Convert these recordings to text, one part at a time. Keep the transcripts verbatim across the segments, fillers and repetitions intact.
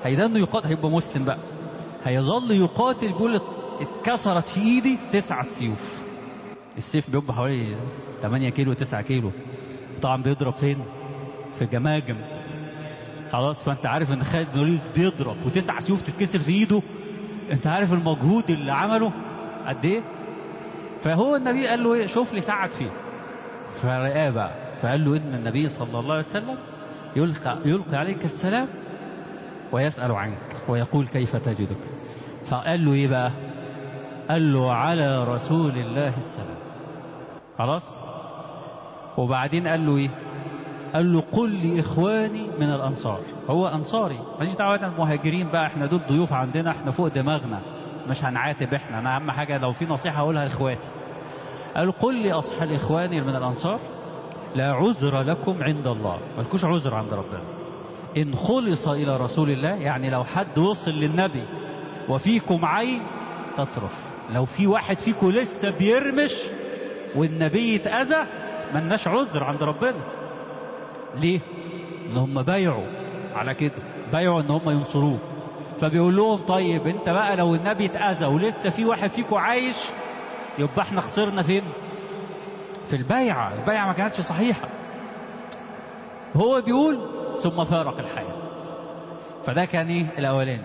هيدنه يقاتل، هيبقى مسلم بقى، هيظل يقاتل. بيقول اتكسرت في ايدي تسعة سيوف. السيف بيبقى حوالي ثمانية كيلو تسعة كيلو، طبعا بيضرب فين؟ في جماجم. خلاص، فانت عارف ان خالد بن الوليد بيضرب وتسع سيوف تتكسر في ايده، انت عارف المجهود اللي عمله قد ايه. فهو النبي قال له ايه؟ شوف لي ساعد فيه. فرآه بقى، فقال له ان النبي صلى الله عليه وسلم يلقى, يلقي عليك السلام ويسأل عنك ويقول كيف تجدك. فقال له ايه بقى؟ قال له على رسول الله السلام. خلاص. وبعدين قال له ايه؟ قال له قل لإخواني من الأنصار. هو أنصاري، ماليش دعوة المهاجرين بقى، احنا دول ضيوف عندنا، احنا فوق دماغنا، مش هنعاتب احنا، انا اهم حاجة لو في نصيحة اقولها لاخواتي. قال قل لأصحاب إخواني من الأنصار لا عذر لكم عند الله، مالكوش عذر عند ربنا. إن خلص إلى رسول الله، يعني لو حد وصل للنبي وفيكم عين تطرف، لو في واحد فيكم لسه بيرمش والنبي اتأذى ملناش عذر عند ربنا. ليه؟ ان هم بايعوا على كده، بايعوا ان هم ينصروه. فبيقول لهم طيب انت بقى لو النبي اتأذى ولسه في واحد فيكم عايش، يبقى احنا خسرنا فين؟ في البيعة. البيعة ما كانتش صحيحة. هو بيقول ثم فارق الحياة. فده كان ايه الاولاني.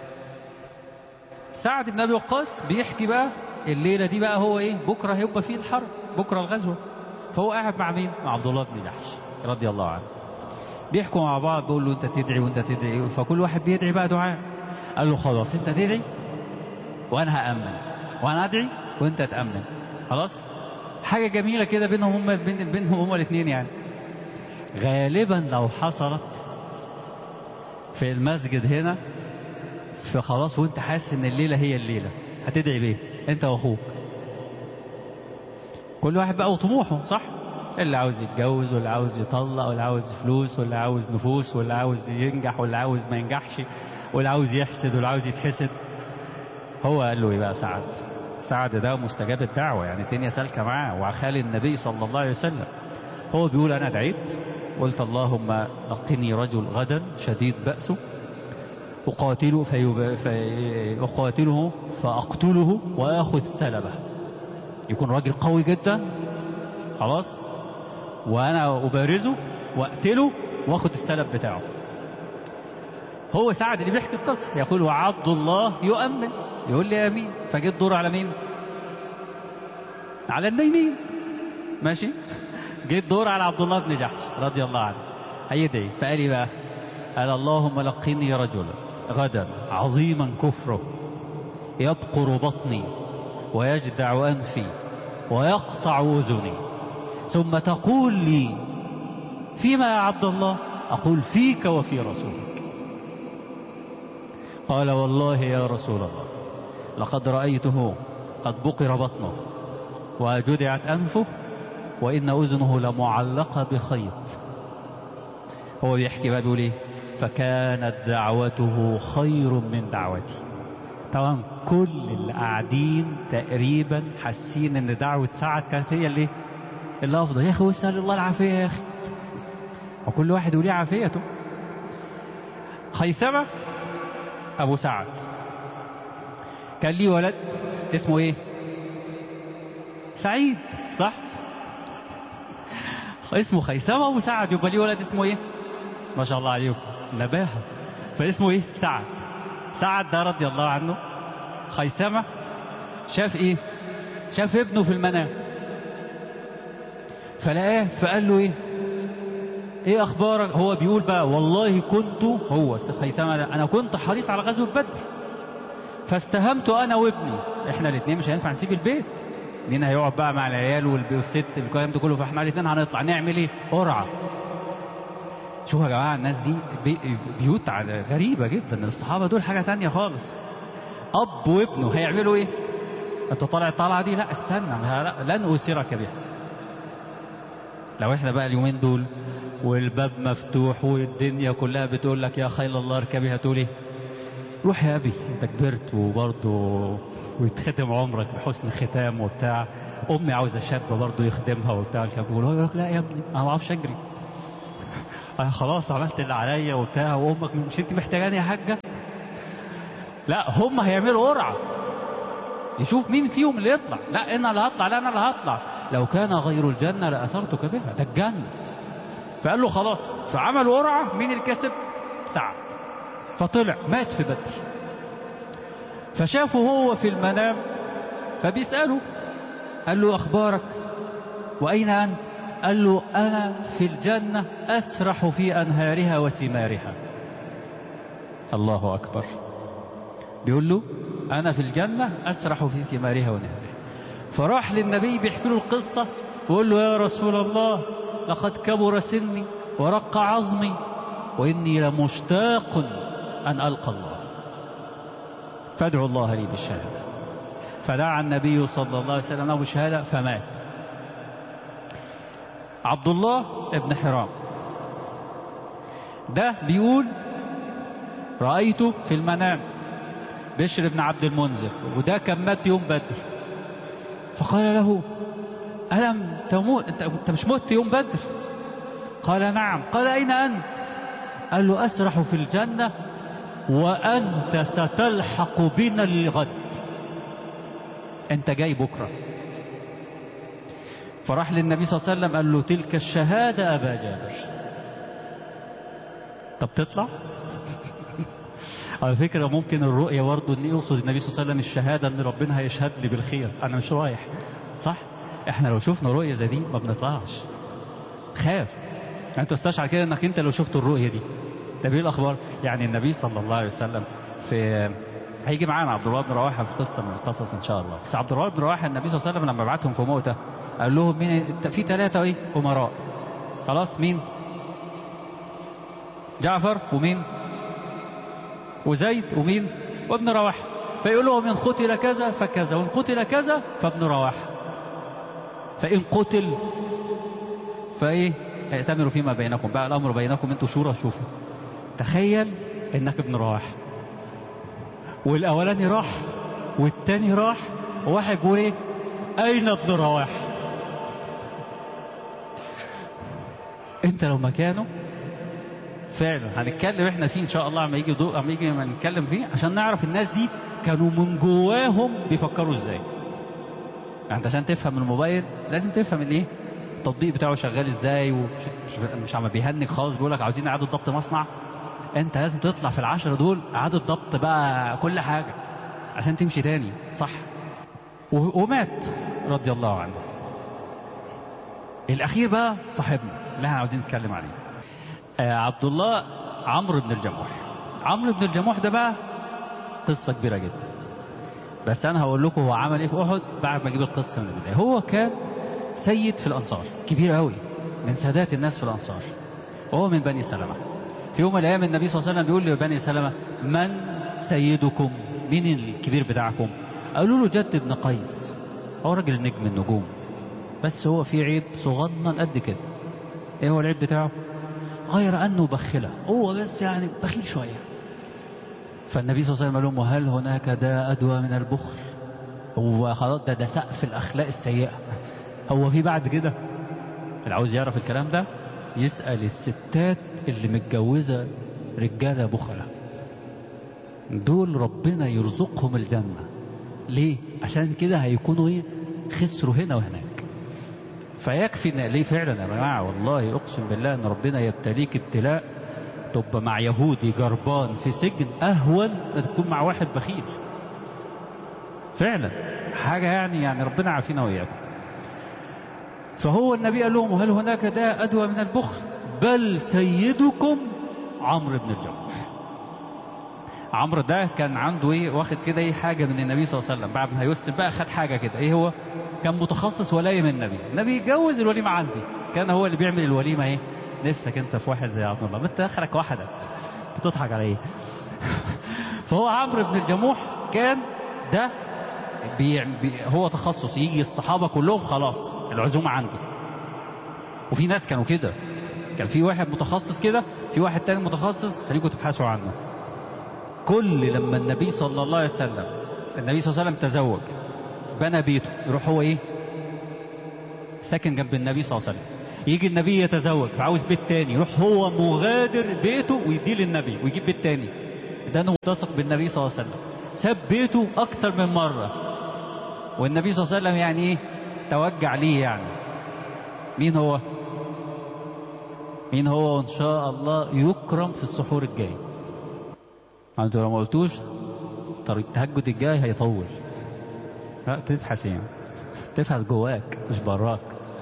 سعد بن ابي وقاص بيحكي بقى الليلة دي بقى هو ايه؟ بكرة هيبقى فيه الحرب، بكرة الغزوة. فهو قاعد مع مين؟ مع عبد الله بن جحش رضي الله عنه. بيحكوا مع بعض، بيقول له انت تدعي وانت تدعي، فكل واحد بيدعي بقى دعاء. قال له خلاص انت تدعي وانا هأمن، وانا ادعي وانت تأمن. خلاص. حاجة جميلة كده بينهم هم بين بينهم هم الاثنين يعني. غالبا لو حصلت في المسجد هنا، فخلاص وانت حاسس ان الليلة هي الليلة، هتدعي بيه انت واخوك. كل واحد بقى وطموحه، صح؟ اللي عاوز يتجوز، واللي عاوز يطلق، واللي عاوز فلوس، واللي عاوز نفوس، واللي عاوز ينجح، واللي عاوز ما ينجحش، واللي عاوز يحسد، واللي عاوز يتحسد. هو قال له ايه بقى؟ سعد. سعد ده مستجاب الدعوة، يعني الدنيا سالكة معاه وخال النبي صلى الله عليه وسلم. هو بيقول انا دعيت، قلت اللهم لقني رجل غدا شديد بأسه أقاتله فيب... في... أقاتله فأقتله وآخذ سلبه. يكون راجل قوي جدا، خلاص، وأنا أبارزه وأقتله وأخذ السلب بتاعه. هو سعد اللي بيحكي القصة، يقول وعبد الله يؤمن، يقول لي آمين. فجيت دور على مين؟ على النايمين، ماشي. جيت دور على عبد الله بن جحش رضي الله عنه، هيدعي. فقال لي بقى، قال اللهم لقني رجلا غدا عظيما كفره يبقر بطني ويجدع أنفي ويقطع أذني، ثم تقول لي فيما يا عبد الله؟ أقول فيك وفي رسولك. قال والله يا رسول الله لقد رأيته قد بقر بطنه وجدعت أنفه وإن أذنه لمعلقة بخيط. هو بيحكي بقى بيقول ايه؟ فكانت دعوته خير من دعوتي. طبعا كل اللي قاعدين تقريبا حاسين ان دعوة سعد كانت هي اللي اللي افضل. يا اخي واسأل الله العافية يا اخي، وكل واحد وليه عافيته. خيثمة ابو سعد كان ليه ولد اسمه ايه؟ سعيد، صح؟ اسمه خيثمة ابو سعد، يبقى ليه ولد اسمه ايه؟ ما شاء الله عليكم نباهة. فاسمه ايه؟ سعد. سعد ده رضي الله عنه، خيثمة شاف ايه؟ شاف ابنه في المنام فلقاه، فقال له ايه؟ ايه اخبارك؟ هو بيقول بقى والله كنت، هو خيثمة ده، انا كنت حريص على غزوة بدر، فاستهمت انا وابني، احنا الاثنين مش هينفع نسيب البيت، مين هيقعد بقى مع العيال والست الكلام ده كله؟ فاحنا الاثنين هنطلع نعمل ايه؟ قرعة. شوفوا يا جماعة الناس دي بي بيوت غريبة جدا. الصحابة دول حاجة تانية خالص. أب وابنه هيعملوا إيه؟ أنت طالع الطلعة دي؟ لا استنى، لا لن أسرك بها. لو إحنا بقى اليومين دول والباب مفتوح والدنيا كلها بتقول لك يا خيل الله اركبي، هتقول إيه؟ روح يا أبي أنت كبرت وبرضه ويتختم عمرك بحسن ختام وبتاع. أمي عاوزة شاب برضه يخدمها وبتاع. كان بيقول لك لا يا ابني أنا ما أعرفش أجري، أنا خلاص عملت اللي عليا وبتاع، وأمك مش أنت محتاجاني يا حاجة؟ لا هم هيعملوا قرعة يشوف مين فيهم اللي يطلع. لا انا اللي هطلع، لا انا اللي هطلع، لو كان غير الجنة لأثرتك بها، ده الجنة. فقال له خلاص. فعملوا قرعة مين الكسب؟ سعد. فطلع مات في بدر. فشافه هو في المنام فبيسأله، قال له أخبارك وأين أنت؟ قال له أنا في الجنة أسرح في أنهارها وثمارها. الله أكبر. بيقول له أنا في الجنة أسرح في ثمارها ونهارها. فراح للنبي بيحكي له القصة ويقول له يا رسول الله لقد كبر سني ورق عظمي وإني لمشتاق أن ألقى الله فادعوا الله لي بالشهادة. فدعا النبي صلى الله عليه وسلم له بالشهادة فمات. عبد الله ابن حرام ده بيقول رأيته في المنام بشر بن عبد المنذر، وده كان مات يوم بدر. فقال له ألم تموت؟ أنت مش مت يوم بدر؟ قال نعم. قال أين أنت؟ قال له أسرح في الجنة وأنت ستلحق بنا الغد، أنت جاي بكرة. فراح للنبي صلى الله عليه وسلم قال له تلك الشهادة أبا جابر. طب تطلع؟ على فكرة ممكن الرؤية برضه ان يقصد النبي صلى الله عليه وسلم الشهادة ان ربنا هيشهد لي بالخير، انا مش رايح. صح؟ احنا لو شفنا رؤية زي دي ما بنطلعش، خاف. يعني انت استشعر كده انك انت لو شفت الرؤية دي ده ايه الاخبار؟ يعني النبي صلى الله عليه وسلم في هيجي معانا عبد الله بن رواحه في قصه من القصص ان شاء الله. بس عبد الله بن رواحه النبي صلى الله عليه وسلم لما بعتهم في مؤتة قال لهم مين في ثلاثه ايه امراء، خلاص مين؟ جعفر ومين؟ وزيد ومين؟ وابن رواحه. فيقول لهم ان قتل كذا فكذا، وان قتل كذا فابن رواحه، فان قتل فايه ائتمروا فيما بينكم، بقى الامر بينكم انتوا شورى. شوفوا تخيل انك ابن رواحه والاولاني راح والتاني راح، وواحد بيقول ايه اين ابن رواحه؟ انت لو مكانه فعلا هنتكلم احنا فيه ان شاء الله اما يجي ضوء اما يجي نتكلم فيه عشان نعرف الناس دي كانوا من جواهم بيفكروا ازاي. يعني انت عشان تفهم الموبايل لازم تفهم الايه التطبيق بتاعه شغال ازاي، ومش مش عم بيهنج خالص بيقول لك عاوزين اعاده ضبط مصنع. انت لازم تطلع في العشرة دول اعاده ضبط بقى كل حاجه عشان تمشي تاني صح. ومات رضي الله عنه. الاخير بقى صاحبنا اللي احنا عاوزين نتكلم عليه آه عبد الله عمرو بن الجموح. عمرو بن الجموح ده بقى قصه كبيره جدا، بس انا هقول لكم هو عمل ايه في احد بعد ما اجيب القصه من البدايه. هو كان سيد في الانصار كبير قوي من سادات الناس في الانصار، وهو من بني سلمة. في يوم من الايام النبي صلى الله عليه وسلم بيقول لبني سلمة من سيدكم؟ مين الكبير بتاعكم؟ قالوا له جد بن قيس، هو راجل نجم النجوم بس هو في عيب صغنن قد كده. ايه هو العيب بتاعه؟ غير انه بخله، هو بس يعني بخيل شويه. فالنبي صلى الله عليه وسلم قال لهم وهل هناك داء ادوى من البخل؟ هو خلاص ده ده سقف الاخلاق السيئه، هو في بعد كده؟ اللي عاوز يعرف الكلام ده يسأل الستات اللي متجوزة رجالة بخلة، دول ربنا يرزقهم الجنة. ليه؟ عشان كده هيكونوا ايه خسروا هنا وهناك. فيكفي ان ليه فعلا يا جماعة والله اقسم بالله ان ربنا يبتليك ابتلاء تبقى مع يهودي جربان في سجن اهون ما تكون مع واحد بخيل فعلا حاجة يعني يعني ربنا عافينا وإياكم. فهو النبي قال لهم هل هناك داء أدوى من البخل؟ بل سيدكم عمرو بن الجموح. عمرو ده كان عنده ايه واخد كده ايه حاجة من النبي صلى الله عليه وسلم بعد ما هيسلم بقى خد حاجة كده. ايه هو؟ كان متخصص ولايم النبي. النبي يتجوز الوليمة عندي كان هو اللي بيعمل الوليمة. ايه نفسك انت في واحد زي عبد الله؟ انت اخرك واحدة بتضحك على ايه؟ فهو عمرو بن الجموح كان ده بي بي هو تخصص يجي الصحابة كلهم خلاص العزومة عنده. وفي ناس كانوا كده، كان في واحد متخصص كده، في واحد تاني متخصص خليكم تبحثوا عنه. كل لما النبي صلى الله عليه وسلم النبي صلى الله عليه وسلم تزوج بنى بيته يروح هو ايه ساكن جنب النبي صلى الله عليه وسلم. يجي النبي يتزوج فعاوز بيت تاني يروح هو مغادر بيته ويديه للنبي ويجيب بيت تاني. ده انه ملتصق بالنبي صلى الله عليه وسلم. ساب بيته اكتر من مرة، والنبي صلى الله عليه وسلم يعني ايه توجع ليه يعني. مين هو؟ مين هو؟ وان شاء الله يكرم في السحور الجاي. انتوا لو ما قلتوش طريق التهجد الجاي هيطول. لا تبحث يعني، تبحث جواك مش براك.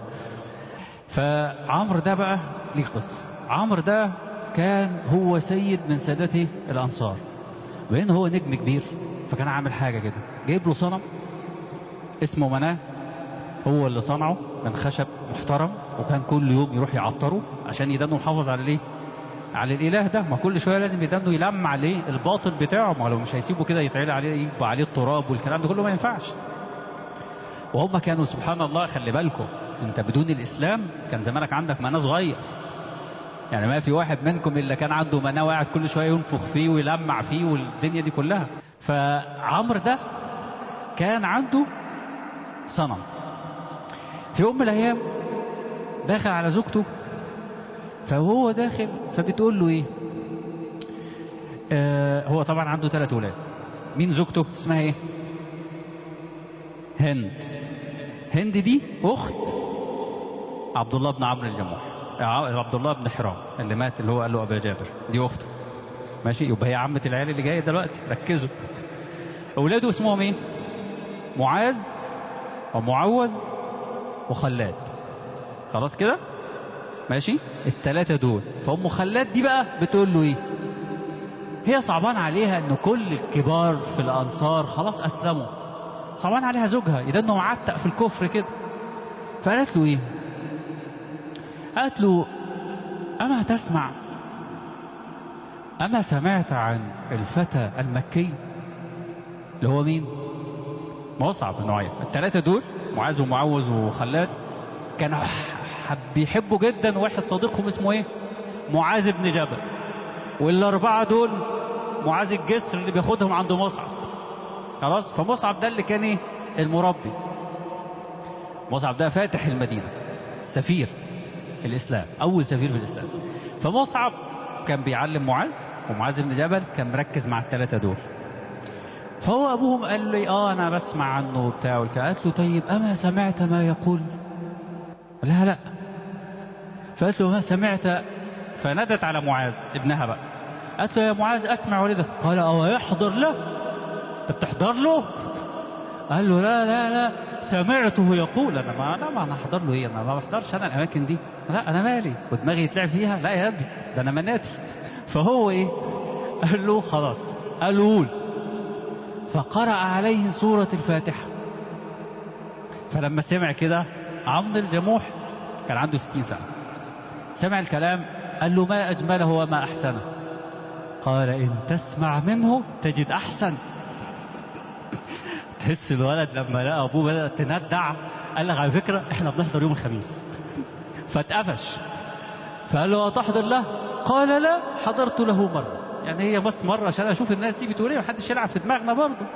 فعمرو ده بقى ليه قصة. عمرو ده كان هو سيد من سادته الأنصار، بأن هو نجم كبير، فكان عامل حاجة كده، جايب له صنم اسمه مناه، هو اللي صنعه من خشب محترم، وكان كل يوم يروح يعطره عشان يدنه محافظ على الايه؟ على الاله ده. ما كل شويه لازم يدنه يلمع عليه الباطل بتاعه، ما لو مش هيسيبه كده يتعلى عليه يبقى عليه التراب والكلام ده كله ما ينفعش. وهم كانوا سبحان الله، خلي بالكم انت بدون الاسلام كان زمانك عندك مناه صغير، يعني ما في واحد منكم الا كان عنده مناه وقاعد كل شويه ينفخ فيه ويلمع فيه والدنيا دي كلها. فعمرو ده كان عنده صنم. في يوم من الايام داخل على زوجته، فهو داخل فبتقول له ايه؟ آه هو طبعا عنده ثلاث اولاد. مين زوجته؟ اسمها ايه؟ هند. هند دي اخت عبد الله بن عمرو الجموح، عبد الله بن حرام اللي مات، اللي هو قال له ابا جابر، دي اخته. ماشي، يبقى هي عمة العيال اللي جايه دلوقتي. ركزوا، اولاده اسمهم ايه؟ معاذ ومعوذ وخلاد. خلاص كده ماشي، الثلاثه دول. فام خلاد دي بقى بتقول له ايه؟ هي صعبان عليها ان كل الكبار في الانصار خلاص اسلموا، صعبان عليها زوجها اذا انه معتق في الكفر كده. فقالت له ايه؟ قالت له اما تسمع، اما سمعت عن الفتى المكي اللي هو مين؟ مصعب بن عمير. الثلاثه دول معاذ ومعوذ وخلاد كانوا بيحبوا جدا واحد صديقهم اسمه ايه؟ معاذ بن جبل. والاربعه دول معاذ الجسر اللي بياخدهم عند مصعب. خلاص، فمصعب ده اللي كان ايه؟ المربي. مصعب ده فاتح المدينه، سفير الاسلام، اول سفير في الاسلام. فمصعب كان بيعلم معاذ، ومعاذ بن جبل كان مركز مع الثلاثه دول. فهو ابوهم قال لي اه انا بسمع عنه وبتاع والكلام. قالت له طيب اما سمعت ما يقول؟ لا لا. فقالت له ما سمعت؟ فندت على معاذ ابنها بقى، قالت له يا معاذ اسمع والدك. قال او يحضر له؟ انت بتحضر له؟ قال له لا لا لا سمعته يقول. انا ما لا ما انا احضر له ايه؟ انا ما بحضرش انا الاماكن دي، لا انا مالي ودماغي يتلعب فيها، لا يا ابني ده انا مناتي. فهو ايه؟ قال له خلاص. قال له قول. فقرأ عليه سورة الفاتحة. فلما سمع كده عمرو الجموح كان عنده ستين سنة، سمع الكلام قال له ما أجمله وما أحسنه. قال إن تسمع منه تجد أحسن. تحس الولد لما لقى أبوه بدأ تندع، قال لك على فكرة إحنا بنحضر يوم الخميس. فاتقفش، فقال له أتحضر له؟ قال لا حضرت له مرة. يعني هي بس مرة عشان أشوف الناس دي بتقول إيه، محدش يلعب في دماغنا برضه.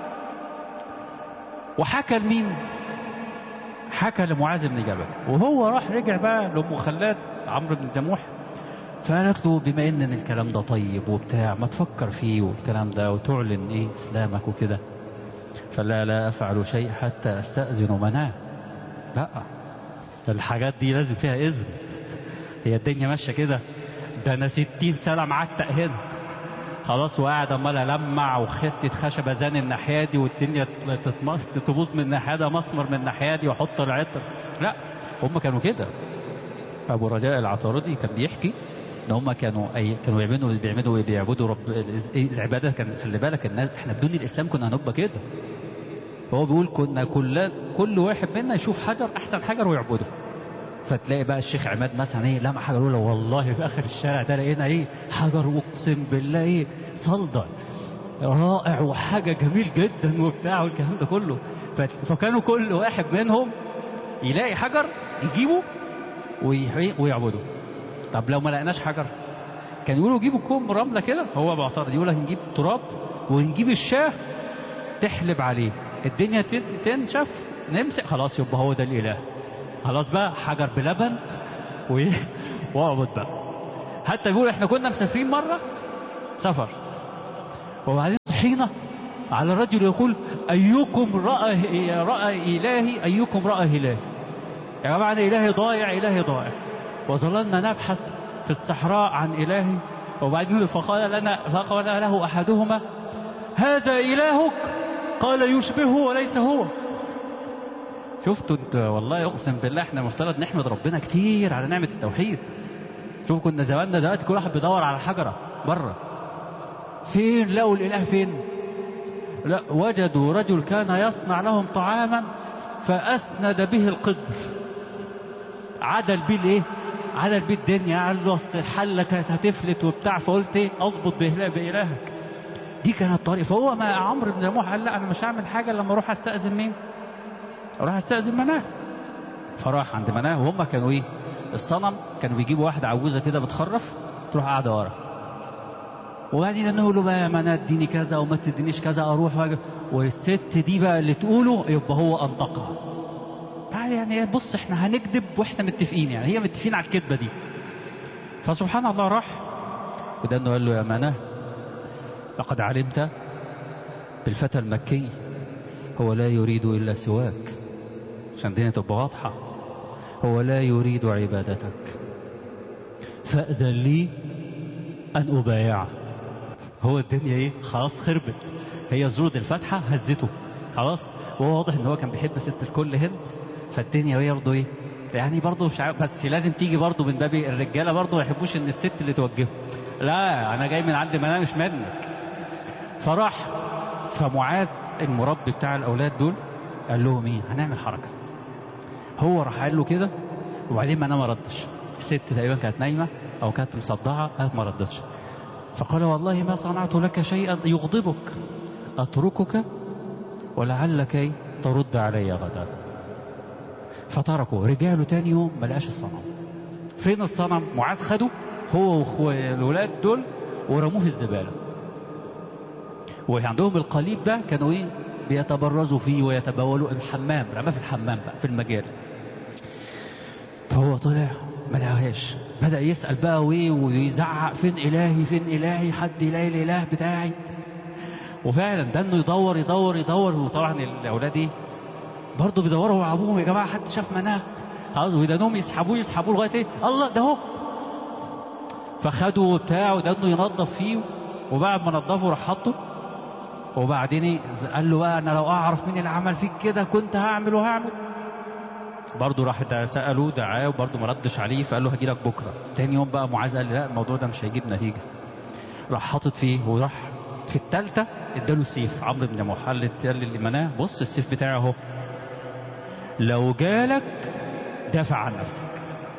وحكى لمين؟ حكى لمعاذ بن جبل. وهو راح رجع بقى لأم خلاد عمرو بن الجموح، فقالت له بما ان الكلام ده طيب وبتاع ما تفكر فيه والكلام ده وتعلن ايه اسلامك وكده. فلا لا افعل شيء حتى استأذن مناه. لا الحاجات دي لازم فيها اذن، هي الدنيا ماشيه كده؟ ده انا ستين سنه معتق هنا خلاص، وقاعد امال المع وخدت خشبه زان الناحيه دي والدنيا تبوظ من الناحيه ده، مسمر من الناحيه دي واحط العطر. لا هم كانوا كده. ابو رجاء العطاردي كان بيحكي ان هم كانوا اي كانوا بيعملوا بيعملوا بيعبدوا رب العباده. كان خلي بالك الناس احنا بدون الاسلام كنا هنبقى كده. هو بيقول كنا كل كل واحد منا يشوف حجر احسن حجر ويعبده. فتلاقي بقى الشيخ عماد مثلا ايه لما حجر يقول والله في اخر الشارع ده لقينا ايه حجر اقسم بالله ايه صلدة رائع وحاجه جميل جدا وبتاع والكلام ده كله. فكانوا كل واحد منهم يلاقي حجر يجيبه ويعبده. طب لو ما لقيناش حجر كان يقولوا جيبوا كوم رمله كده. هو معترض يقول لك نجيب تراب ونجيب الشاه تحلب عليه الدنيا تنشف نمسك خلاص يبقى هو ده الاله. خلاص بقى حجر بلبن واعبد بقى. حتى يقول احنا كنا مسافرين مره سفر وبعدين صحينا على الرجل يقول أيكم رأى رأى إلهي أيكم رأى إلهي. يا جماعة أنا إلهي ضايع إلهي ضايع. وظللنا نبحث في الصحراء عن إلهي، وبعدين فقال لنا فقال له أحدهما هذا إلهك؟ قال يشبهه وليس هو. شفتوا انت؟ والله اقسم بالله احنا مفترض نحمد ربنا كتير على نعمة التوحيد. شوف كنا زماننا دلوقتي كل واحد بيدور على حجرة بره. فين لقوا الإله؟ فين؟ لا، وجدوا رجل كان يصنع لهم طعاما فأسند به القدر، عدل بيه الايه؟ عدل بيه الدنيا. قال له اصل الحله كانت هتفلت وبتاع، فقلت ايه؟ اظبط بإلهك. دي كانت الطريق. فهو ما عمرو بن جموح قال لا انا مش هعمل حاجه لما اروح استاذن مين؟ اروح استاذن مناه. فراح عند مناه، وهم كانوا ايه؟ الصنم كانوا بيجيبوا واحده عجوزه كده بتخرف تروح قاعده ورا، وبعدين نقول له بقى يا مناه اديني كذا وما تدينيش كذا اروح واجي، والست دي بقى اللي تقوله يبقى هو انطقها. يعني بص احنا هنكذب واحنا متفقين، يعني هي متفقين على الكذبه دي. فسبحان الله راح وده انه قال له يا مناه لقد علمت بالفتى المكي هو لا يريد الا سواك، عشان الدنيا تبقى واضحه. هو لا يريد عبادتك فأذن لي ان ابايعه. هو الدنيا ايه؟ خلاص خربت. هي زرود الفتحه هزته خلاص، وهو واضح ان هو كان بيحب ست الكل هند. فالدنيا هي برضه ايه؟ يعني برضه مش عارف، بس لازم تيجي برضه من باب الرجاله برضه ما يحبوش ان الست اللي توجهه. لا انا جاي من عند منام مش منك. فراح فمعاذ المربي بتاع الاولاد دول قال لهم ايه؟ هنعمل حركه. هو راح قال له كده، وبعدين منام ما ردش. الست تقريبا كانت نايمه او كانت مصدعه، قالت ما ردتش. فقال والله ما صنعت لك شيئا يغضبك، اتركك ولعلك ترد علي غدا. فتركوا. رجع له تاني يوم ما لقاش الصنم. فين الصنم؟ معاذ خده هو والولاد دول ورموه في الزباله. وعندهم القليب ده كانوا ايه؟ بيتبرزوا فيه ويتبولوا. الحمام رماه في الحمام بقى في المجاري. فهو طلع ما لقاهاش، بدأ يسأل بقى ويه ويزعق فين إلهي فين إلهي، حد يلاقي الإله بتاعي. وفعلا ده انه يدور يدور يدور. وطبعا الاولاد ايه؟ برضه بيدوروا مع ابوهم، يا جماعه حد شاف مناه؟ خلاص ويدانهم يسحبوه يسحبوه لغايه ايه؟ الله ده هو. فخدوا بتاعه وده انه ينظف فيه، وبعد ما نظفه راح حطه. وبعدين ايه؟ قال له بقى انا لو اعرف مين اللي عمل فيك كده كنت هعمل وهعمل. برضه راح ده ساله دعاه وبرضه ما ردش عليه، فقال له هجي لك بكره. تاني يوم بقى معاذ قال لا الموضوع ده مش هيجيب نتيجه. راح حاطط فيه وراح في الثالثه اداله سيف. عمرو بن جموح قال اللي مناه بص السيف بتاعه اهو، لو جالك دافع عن نفسك،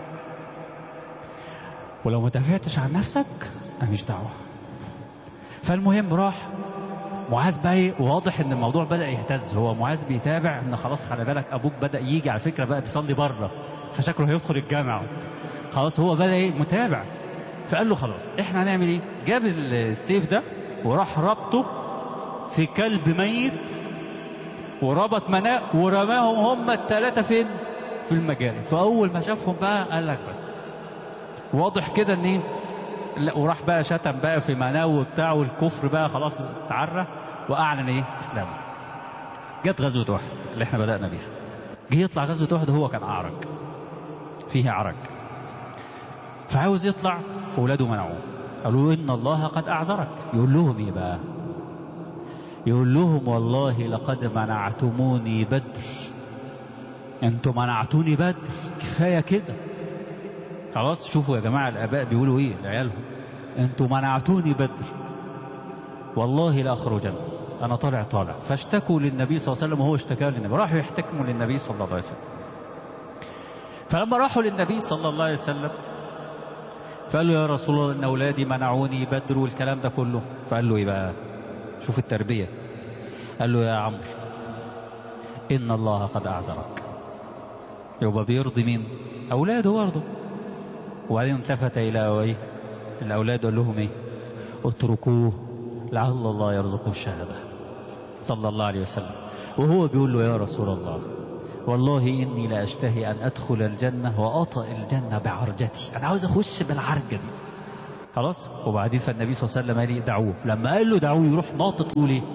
ولو ما دافعتش عن نفسك انا مش دعوه. فالمهم راح معاذ بقى، واضح ان الموضوع بدأ يهتز. هو معاذ بيتابع ان خلاص خلي بالك ابوك بدأ يجي على فكرة بقى بيصلي بره، فشكله هيدخل الجامع خلاص. هو بدأ ايه؟ متابع. فقال له خلاص احنا هنعمل ايه؟ جاب السيف ده وراح ربطه في كلب ميت، وربط مناه ورماهم هم الثلاثة فين؟ في المجال. فاول ما شافهم بقى قال لك بس واضح كده ان ايه؟ لا. وراح بقى شتم بقى في مناه وبتاعه والكفر بقى خلاص اتعرى واعلن ايه؟ اسلامه. جت غزوة احد اللي احنا بدأنا بيها. جه يطلع غزوة احد وهو كان اعرج، فيه عرج، فعاوز يطلع اولاده منعوه. قالوا ان الله قد اعذرك. يقول لهم ايه بقى؟ يقول لهم والله لقد منعتموني بدر، انتم منعتوني بدر كفايه كده خلاص. شوفوا يا جماعه الاباء بيقولوا ايه لعيالهم؟ انتم منعتوني بدر والله لا اخرجن. انا طالع طالع. فاشتكوا للنبي صلى الله عليه وسلم وهو اشتكى للنبي. راحوا يحتكموا للنبي صلى الله عليه وسلم. فلما راحوا للنبي صلى الله عليه وسلم فقالوا يا رسول الله ان اولادي منعوني بدر والكلام ده كله. فقال له ايه بقى؟ شوف التربيه. قال له يا عمرو ان الله قد اعذرك. يبقى بيرضي مين؟ اولاده برضه. وبعدين التفت الى ايه؟ الاولاد قال لهم ايه؟ اتركوه لعل الله يرزقه الشهاده. صلى الله عليه وسلم وهو بيقول له يا رسول الله والله اني لا اشتهي ان ادخل الجنه واطأ الجنه بعرجتي، انا عاوز اخش بالعرجه دي خلاص. وبعدين فالنبي صلى الله عليه وسلم قال لي دعوه. لما قال له دعوه يروح ناطط يقول ايه؟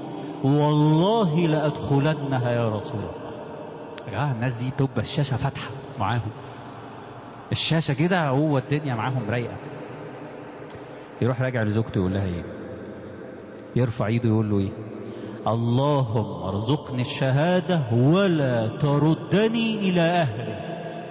والله لأدخلنها يا رسول الله. يا جماعة الناس دي تبقى الشاشة فاتحة معاهم، الشاشة كده هو الدنيا معاهم رايقة. يروح راجع لزوجته يقول لها ايه؟ يرفع ايده يقول له ايه؟ اللهم ارزقني الشهادة ولا تردني الى اهلي.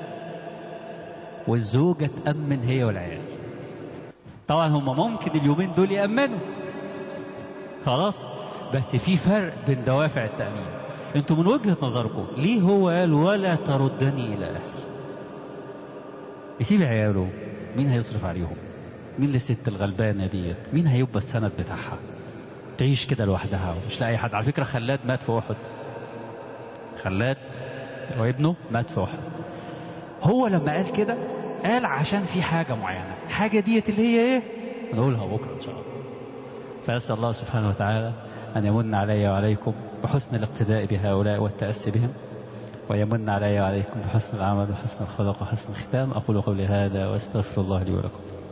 والزوجة تأمن هي والعيال. طبعا هم ممكن اليومين دول يأمنوا خلاص، بس في فرق بين دوافع التأمين. انتوا من وجهة نظركم ليه هو قال ولا تردني الى اهلي؟ يسيب عياله، مين هيصرف عليهم؟ مين الست الغلبانة ديت؟ مين هيبقى السند بتاعها؟ تعيش كده لوحدها ومش لاقي حد. على فكرة خلاد مات في احد، خلاد وابنه مات في احد. هو لما قال كده قال عشان في حاجة معينة، حاجة ديت اللي هي ايه؟ نقولها بكرة ان شاء الله. فأسأل الله سبحانه وتعالى أن يمن علي وعليكم بحسن الاقتداء بهؤلاء والتأسي بهم، ويمن علي وعليكم بحسن العمل وحسن الخلق وحسن الختام. أقول قولي هذا وأستغفر الله لي ولكم.